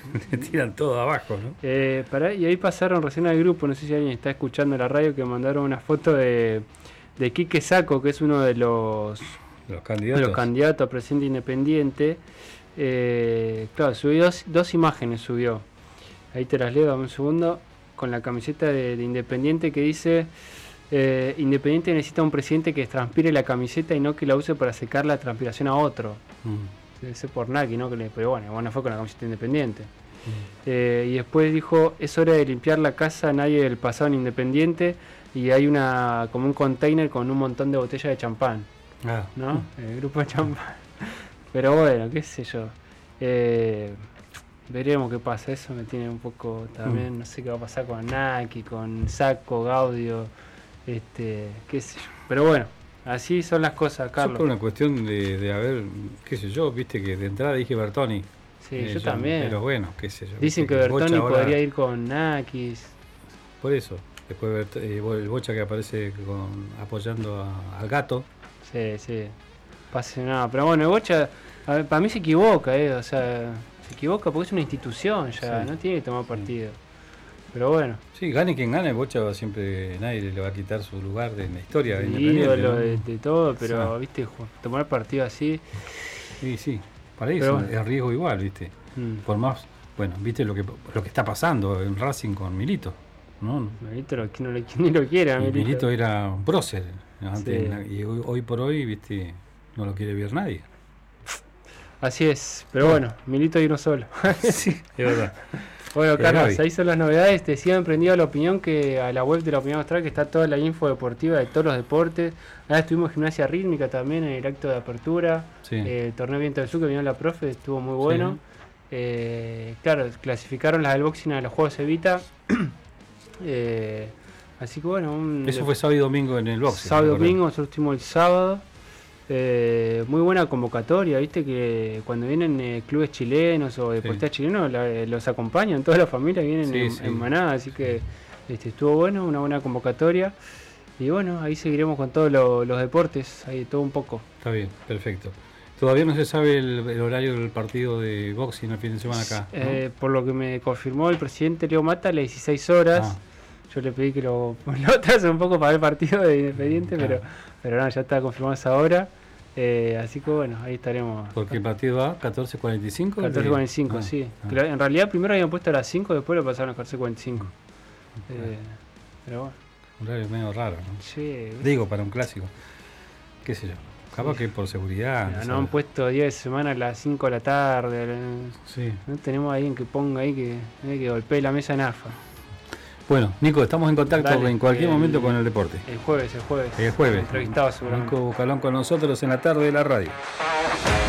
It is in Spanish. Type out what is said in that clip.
Le tiran todo abajo, ¿no? Y ahí pasaron recién al grupo, no sé si alguien está escuchando la radio, que mandaron una foto de Quique Sacco, que es uno de los candidatos a presidente independiente. Claro, subió dos imágenes, subió. Ahí te las leo, dame un segundo. Con la camiseta de Independiente que dice: Independiente necesita un presidente que transpire la camiseta y no que la use para secar la transpiración a otro. Debe ser por Naki, ¿no? Pero bueno, fue con la camiseta Independiente. Y después dijo: es hora de limpiar la casa, nadie del pasado en Independiente. Y hay como un container con un montón de botellas de champán, ¿no? El grupo de champán. Pero bueno, qué sé yo. Veremos qué pasa. Eso me tiene un poco también. No sé qué va a pasar con Naki, con Sacco, Gaudio, qué sé yo. Pero bueno, así son las cosas, Carlos. Es por una cuestión de haber, qué sé yo, viste que de entrada dije Bertoni. Sí, yo también. Pero bueno, qué sé yo. Dicen que Bertoni podría ir con Naki. Por eso. Después el Bocha que aparece apoyando al gato. Sí. Pase nada. Pero bueno, el Bocha, para mí se equivoca, o sea, se equivoca porque es una institución ya, no tiene que tomar partido. Pero bueno. Sí, gane quien gane, el Bocha siempre, nadie le va a quitar su lugar en la historia de Independiente. Ídolo, ¿no? de todo, pero viste, tomar partido así. Sí, para eso es riesgo igual, viste. Por más, bueno, viste lo que está pasando en Racing con Milito. No. Milito ni lo quiere. Milito era un prócer antes, y hoy por hoy, viste, no lo quiere ver nadie. Así es, pero bueno, Milito y uno solo. Sí, es verdad. Bueno, Carlos, ahí son las novedades. Te sigan prendido a La Opinión, que a la web de La Opinión Austral, que está toda la info deportiva de todos los deportes. Ahora estuvimos en gimnasia rítmica también en el acto de apertura. El torneo Viento del Sur que vino la profe, estuvo muy bueno. Claro, clasificaron las del boxing a los Juegos Evita. Así que bueno, eso fue sábado y domingo en el boxing. Sábado y domingo, nosotros estuvimos el sábado. Muy buena convocatoria, viste que cuando vienen clubes chilenos o deportistas chilenos los acompañan, toda la familia vienen en manada, así que estuvo bueno, una buena convocatoria. Y bueno, ahí seguiremos con todos los deportes, ahí todo un poco. Está bien, perfecto. Todavía no se sabe el horario del partido de boxing el fin de semana acá, ¿no? Por lo que me confirmó el presidente Leo Mata, a las 16 horas. Yo le pedí que lo trase un poco para el partido de Independiente, pero no, ya está confirmado esa hora. Así que bueno, ahí estaremos. Porque el partido va 14:45. 14:45, sí. En realidad primero habían puesto a las 5, después lo pasaron a 14:45. Pero bueno. Un horario medio raro, ¿no? Sí. Digo, para un clásico. Qué sé yo. Capaz que por seguridad. No han puesto día de semana a las 5 de la tarde. No tenemos a alguien que ponga ahí que golpee la mesa en AFA. Bueno, Nico, estamos en contacto en cualquier momento con el deporte. El jueves. El jueves. Entrevistado seguramente. Nico Bucalón con nosotros en la tarde de la radio.